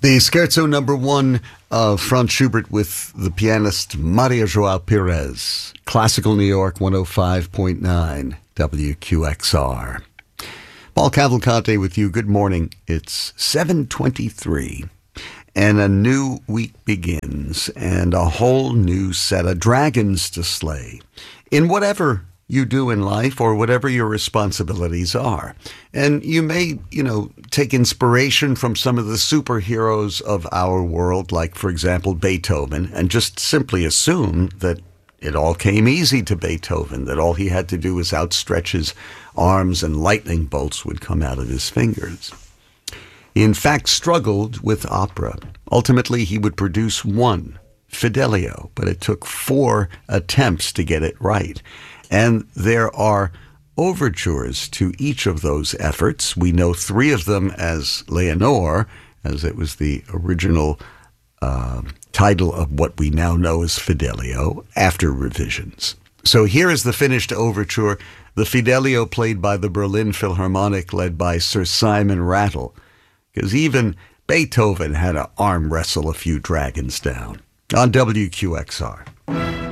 The Scherzo number 1 of Franz Schubert with the pianist Maria Joao Perez. Classical New York 105.9 WQXR. Paul Cavalcante with you. Good morning. It's 7:23 and a new week begins and a whole new set of dragons to slay in whatever you do in life or whatever your responsibilities are. And you may, take inspiration from some of the superheroes of our world, like, for example, Beethoven, and just simply assume that it all came easy to Beethoven, that all he had to do was outstretch his arms and lightning bolts would come out of his fingers. He, in fact, struggled with opera. Ultimately, he would produce one, Fidelio, but it took 4 attempts to get it right. And there are overtures to each of those efforts. We know 3 of them as Leonore, as it was the original title of what we now know as Fidelio, after revisions. So here is the finished overture, the Fidelio played by the Berlin Philharmonic, led by Sir Simon Rattle, because even Beethoven had to arm wrestle a few dragons down. On WQXR.